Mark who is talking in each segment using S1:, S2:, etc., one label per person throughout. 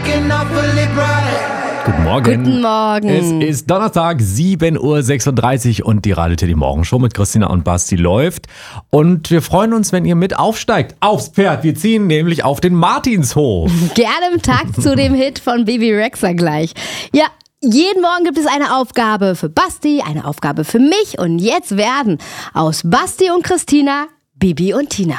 S1: Guten Morgen.
S2: Guten Morgen.
S1: Es ist Donnerstag, 7.36 Uhr und die Radio Teddy Morgenshow mit Christina und Basti läuft. Und wir freuen uns, wenn ihr mit aufsteigt aufs Pferd. Wir ziehen nämlich auf den Martinshof.
S2: Gerne im Takt zu dem Hit von Bibi Rexha gleich. Ja, jeden Morgen gibt es eine Aufgabe für Basti, eine Aufgabe für mich. Und jetzt werden aus Basti und Christina Bibi und Tina.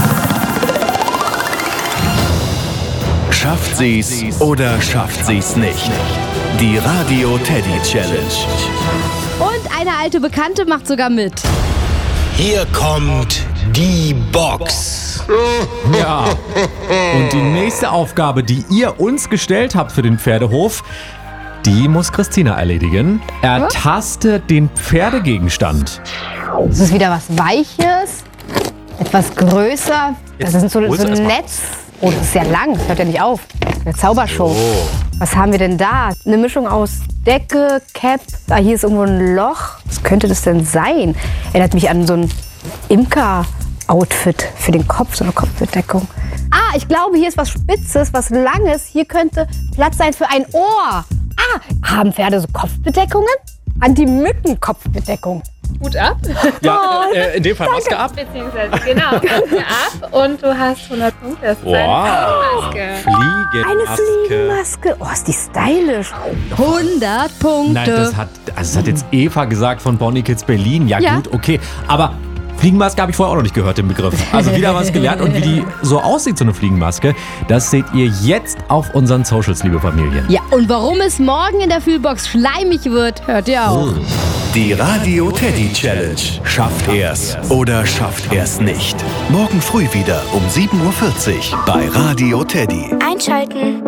S3: Schafft sie's oder schafft sie's nicht? Die Radio Teddy Challenge.
S2: Und eine alte Bekannte macht sogar mit.
S4: Hier kommt die Box.
S1: Ja. Und die nächste Aufgabe, die ihr uns gestellt habt für den Pferdehof, die muss Christina erledigen. Ertaste den Pferdegegenstand.
S5: Das ist wieder was Weiches, etwas größer. Das ist so ein Netz. Oh, das ist ja lang, das hört ja nicht auf. Eine Zaubershow. Was haben wir denn da? Eine Mischung aus Decke, Cap. Ah, hier ist irgendwo ein Loch. Was könnte das denn sein? Erinnert mich an so ein Imker-Outfit für den Kopf, so eine Kopfbedeckung. Ah, ich glaube, hier ist was Spitzes, was Langes. Hier könnte Platz sein für ein Ohr. Ah, haben Pferde so Kopfbedeckungen? Anti-Mücken-Kopfbedeckung.
S6: Hut ab.
S1: Ja, in dem Fall Maske ab.
S6: Beziehungsweise, genau, Maske ab und du hast 100 Punkte. Das ist
S1: Wow.
S6: eine
S5: Eine
S1: Fliegenmaske.
S5: Fliegenmaske. Oh, ist die stylisch.
S2: 100 Punkte.
S1: Nein, das hat jetzt Eva gesagt von Bonnie Kids Berlin. Ja,
S2: Ja.
S1: gut, okay. Aber Fliegenmaske habe ich vorher auch noch nicht gehört, den Begriff. Also wieder was gelernt. Und wie die so aussieht, so eine Fliegenmaske, das seht ihr jetzt auf unseren Socials, liebe Familien.
S2: Ja, und warum es morgen in der Fühlbox schleimig wird, hört ihr auch.
S3: Die Radio Teddy Challenge. Schafft er's oder schafft er's nicht? Morgen früh wieder um 7.40 Uhr bei Radio Teddy.
S7: Einschalten.